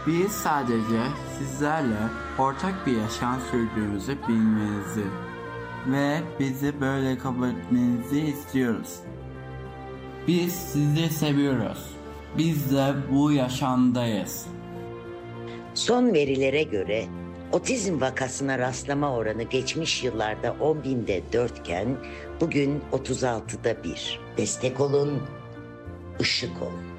Biz sadece sizlerle ortak bir yaşam sürdüğümüzü bilmenizi ve bizi böyle kabul etmenizi istiyoruz. Biz sizi seviyoruz. Biz de bu yaşamdayız. Son verilere göre otizm vakasına rastlama oranı geçmiş yıllarda 10.000'de 4 iken bugün 36'da 1. Destek olun, ışık olun.